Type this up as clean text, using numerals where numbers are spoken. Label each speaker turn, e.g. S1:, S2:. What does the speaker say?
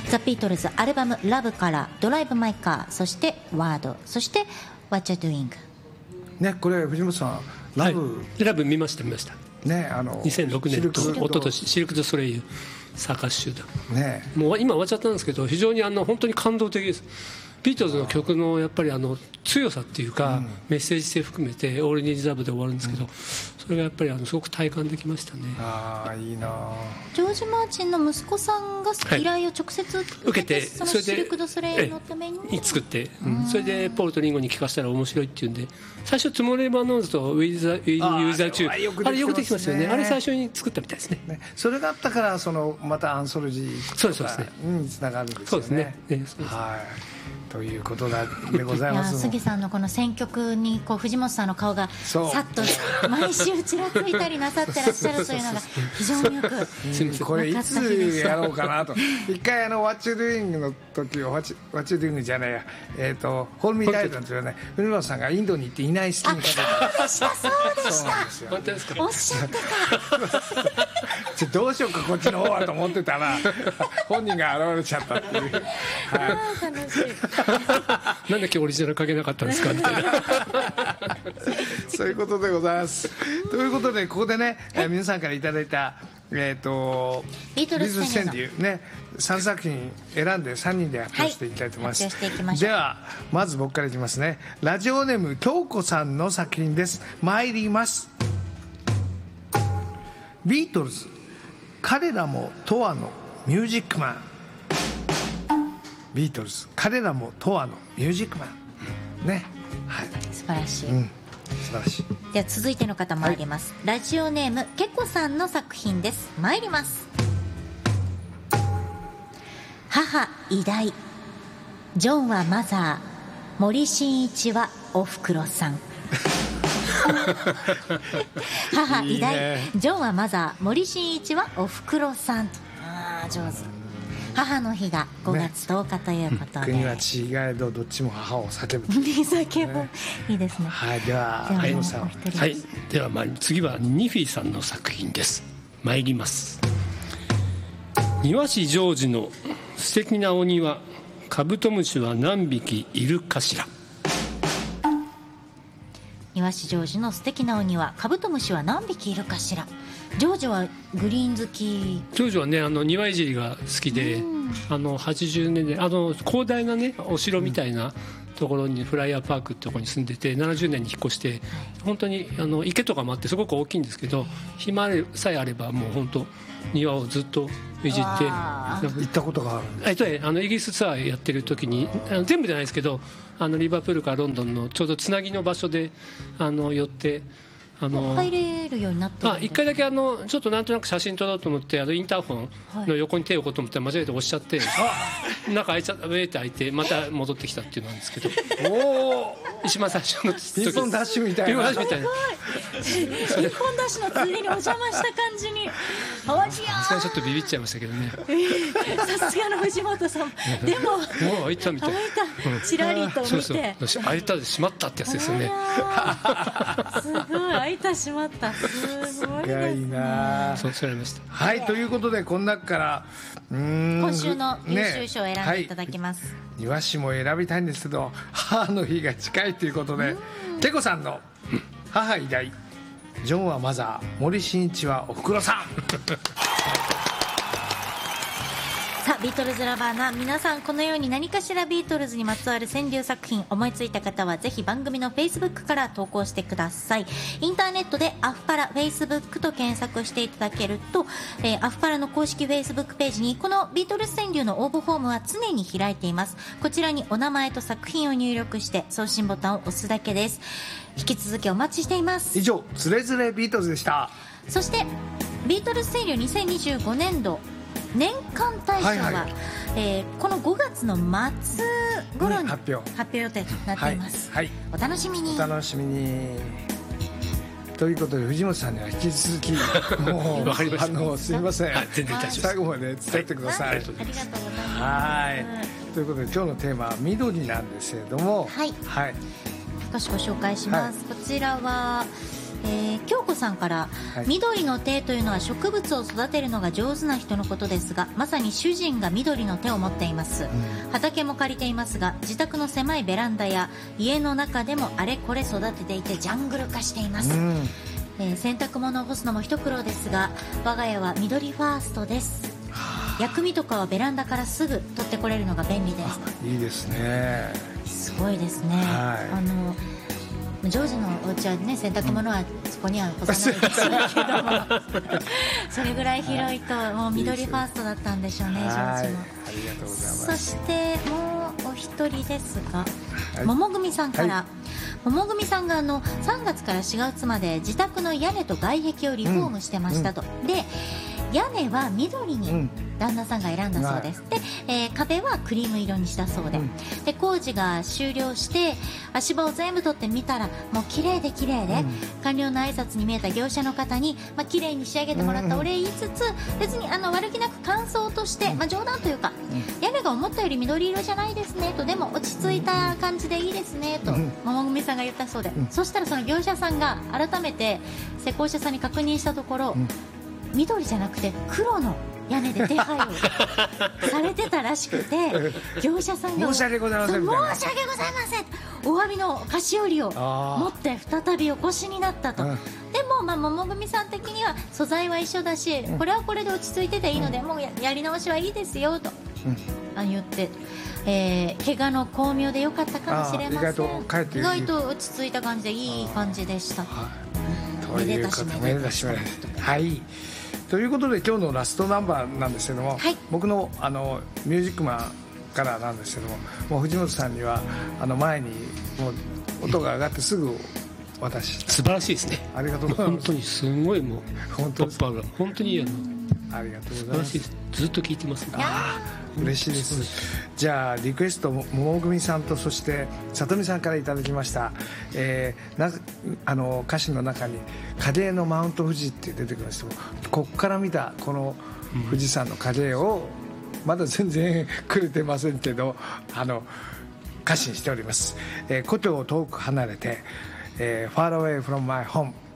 S1: ザ・ビートルズアルバムラブからドライブ・マイ・カー、そしてワード、そして What You Doing
S2: ね。これ藤本さんラブ、
S3: ラブ見ましたね、2006年と一昨年シルク・ドゥ・ソレイユサーカス集団、
S2: ね、
S3: もう今終わっちゃったんですけど、非常に本当に感動的です。ビートルズの曲のやっぱり強さっていうか、メッセージ性含めてオールニーズラブで終わるんですけど、それがやっぱりすごく体感できましたね。
S2: ああ、いいな。
S1: ジョージ・マーチンの息子さんが依頼を直接受けて、そのシルク・ドゥ・ソレイユのために
S3: 作って、それでポールとリンゴに聞かせたら面白いっていうんで、最初トゥモレーバーノーズとウィズ・ユーザー中、あれよくできてますよね。あれ最初に作ったみたいですね。
S2: それがあったからまたアンソロジーとかにつながるんですよね。はい、ということでございます。
S1: 杉さんのこの選曲に藤本さんの顔がさっと毎週ちらついたりなさってらっしゃるというのが非常によく
S2: これいつやろうかなと。一回What You Doing の時をWhat You Doing じゃないや、ホールミータイトの時はね、藤本さんがインドに行っていない隙に
S1: そうでした
S3: 本当ですか。
S1: おっしゃってた
S2: どうしようかこっちの方はと思ってたら本人が現れちゃったっていう、
S1: 楽しい
S3: なんで今日オリジナルかけなかったんですかみたいな
S2: そういうことでございます。ということでここでね、皆さんからいただいたビートルズ川柳ね、3作品選んで3人で発表していきたいと思います。ではまず僕からいきますね。ラジオネーム京子さんの作品です。参ります。ビートルズ、彼らも永遠のミュージックマン。ビートルズ、彼らも永遠のミュージックマンね。はい、
S1: 素晴らしい、
S2: 素晴らしい。
S1: では続いての方参ります、ラジオネームけこさんの作品です。参ります。母偉大、ジョンはマザー、森進一はおふくろさん母偉大、ジョンはマザー、森進一はおふくろさん。上手。母の日が5月10日ということで、
S2: 国は違えどどっちも母を叫ぶ
S1: 叫ぶ、いいですね。
S2: はい、では
S3: はい、では次はニフィさんの作品です。参ります。庭師ジョージの素敵なお庭、カブトムシは何匹いるかしら。
S1: 庭師ジョージの素敵なお庭、カブトムシは何匹いるかしら。ジョージはグリーン好き。
S3: ジョージはね、庭いじりが好きで、80年代広大なねお城みたいなところにフライヤーパークってところに住んでて、70年に引っ越して、本当に池とかもあってすごく大きいんですけど、暇さえあればもう本当庭をずっといじって。
S2: 行ったことがある。
S3: イギリスツアーやってる時に全部じゃないですけど、リバプールからロンドンのちょうどつなぎの場所で寄って
S1: 入れるようになってるんで。
S3: 一回だけちょっとなんとなく写真撮ろうと思ってインターホンの横に手を置こうと思って間違えて押しちゃって、中開いちゃって開いてまた戻ってきたっていうのなんですけど、一番最初の時
S2: ピンポンダッシュみたいな。
S1: ピンポンダッシュの次にお邪魔した感じに
S3: さすがにちょっとビビっちゃいましたけどね。
S1: さすがの藤本さんでも
S3: もう開いたみたいな、
S1: チラリと見て、
S3: 開いたで閉まったってやつですよね。
S1: すごい、開いた閉まった、すごいです
S2: いいな。
S3: そうされました。
S2: はい、ということでこの中から
S1: 今週の優秀賞を選んでいただきます。
S2: 庭師も選びたいんですけど、母の日が近いということで、ケコさんの母偉大、ジョンはマザー、森進一はおふくろさん。
S1: さあビートルズラバーな皆さん、このように何かしらビートルズにまつわる川柳作品思いついた方はぜひ番組の Facebook から投稿してください。インターネットでアフパラ Facebook と検索していただけると、アフパラの公式 Facebook ページにこのビートルズ川柳の応募フォームは常に開いています。こちらにお名前と作品を入力して送信ボタンを押すだけです。引き続きお待ちしています。
S2: 以上、つれづれビートルズでした。
S1: そしてビートルズ川柳2025年度年間大賞は、この5月の末頃に発表予定となっています、お楽しみに。
S2: お楽しみに。ということで藤本さんには引き続きもうすみません、最後まで伝えてください。
S1: ありがとうございます。
S2: ということで今日のテーマは緑なんですけれども、
S1: 少しご紹介します、こちらは京子さんから、
S2: はい、
S1: 緑の手というのは植物を育てるのが上手な人のことですが、まさに主人が緑の手を持っています、畑も借りていますが、自宅の狭いベランダや家の中でもあれこれ育てていてジャングル化しています、洗濯物を干すのも一苦労ですが、我が家は緑ファーストです。薬味とかはベランダからすぐ取ってこれるのが便利です。
S2: いいですね。
S1: すごいですね、
S2: はい、
S1: ジョージのお家はね、洗濯物はそこには干さないでしょうけどもそれぐらい広いともう緑ファーストだったんでしょうね、ジョージも。
S2: ありがとうございます。
S1: そしてもうお一人ですが、桃組さんから、はい、桃組さんが3月から4月まで自宅の屋根と外壁をリフォームしてましたと、で屋根は緑に旦那さんが選んだそうです、で、壁はクリーム色にしたそうで、で工事が終了して足場を全部取ってみたらもう綺麗で綺麗で、完了の挨拶に見えた業者の方に、綺麗に仕上げてもらったお礼言いつつ、別に悪気なく感想として、冗談というか、屋根が思ったより緑色じゃないですねと、でも落ち着いた感じでいいですねと桃組さんが言ったそうで、そしたらその業者さんが改めて施工者さんに確認したところ、緑じゃなくて黒の屋根で手配をされてたらしくて、業者さんが
S2: 申し訳ございませんみたいな、
S1: 申し訳ございません、お詫びの菓子折りを持って再びお越しになったと、でも桃組さん的には素材は一緒だし、これはこれで落ち着いてていいので、もう やり直しはいいですよと、言って、怪我の巧妙でよかったかもしれません。意外と落ち着いた感じでいい感じでした。
S2: ということで、めでたしめでたし、はい。ということで今日のラストナンバーなんですけども、はい、僕のミュージックマンからなんですけども、もう藤本さんには前にもう音が上がってすぐ渡し、
S3: 素晴らしいですね。
S2: ありがとうございます。
S3: 本当にすごい、もう
S2: 本当です
S3: トップが本当にいい
S2: ありがとうございます。
S3: 素晴らしいです。ずっと聞いてますね。
S2: 嬉しいです。じゃあリクエスト桃組さんとそして里見さんからいただきました、歌詞の中に影絵のマウント富士って出てくるんですけど、ここから見たこの富士山の影絵をまだ全然くれてませんけど、歌詞にしております。故郷を遠く離れて、Far away from my home